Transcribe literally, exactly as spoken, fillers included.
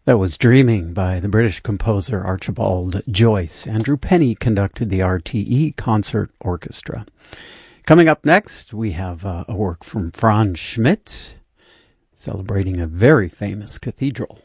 That was Dreaming by the British composer Archibald Joyce. Andrew Penny conducted the R T E Concert Orchestra. Coming up next, we have uh, a work from Franz Schmidt, celebrating a very famous cathedral.